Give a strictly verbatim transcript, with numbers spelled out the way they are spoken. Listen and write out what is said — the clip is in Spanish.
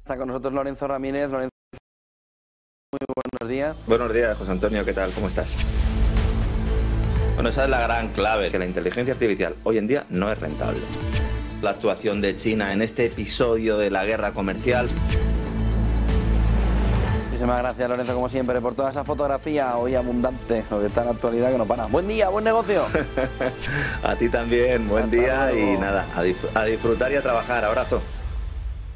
Está con nosotros Lorenzo Ramírez. Lorenzo, muy buenos días. Buenos días, José Antonio, ¿qué tal? ¿Cómo estás? Bueno, esa es la gran clave, que la inteligencia artificial hoy en día no es rentable. La actuación de China en este episodio de la guerra comercial. Muchísimas gracias, Lorenzo, como siempre, por toda esa fotografía hoy abundante, lo que está en la actualidad que no para. Buen día, buen negocio. A ti también, buen Hasta día luego. Y nada, a, disfr- a disfrutar y a trabajar. Abrazo.